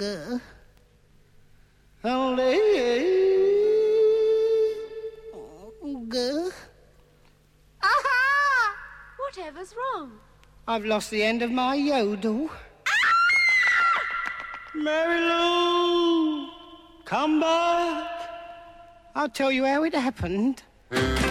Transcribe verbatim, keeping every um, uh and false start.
Uh, Only. uh, Aha! Whatever's wrong? I've lost the end of my yodel. Ah! Mary Lou, come back. I'll tell you how it happened.